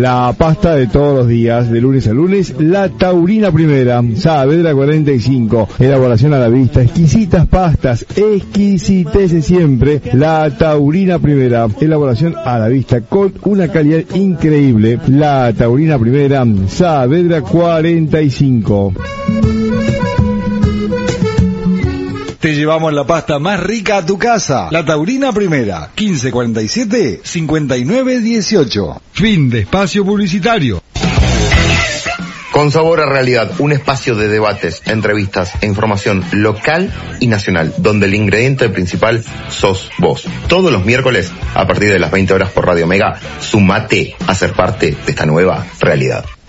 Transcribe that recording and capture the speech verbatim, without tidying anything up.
La pasta de todos los días, de lunes a lunes, la Taurina Primera, Saavedra cuarenta y cinco, elaboración a la vista, exquisitas pastas, exquisitez siempre, la Taurina Primera, elaboración a la vista con una calidad increíble, la Taurina Primera, Saavedra cuarenta y cinco. Te llevamos la pasta más rica a tu casa. La Taurina Primera, quince cuarenta y siete, cincuenta y nueve dieciocho. Fin de espacio publicitario. Con Sabor a Realidad, un espacio de debates, entrevistas e información local y nacional, donde el ingrediente principal sos vos. Todos los miércoles, a partir de las veinte horas por Radio Mega, sumate a ser parte de esta nueva realidad.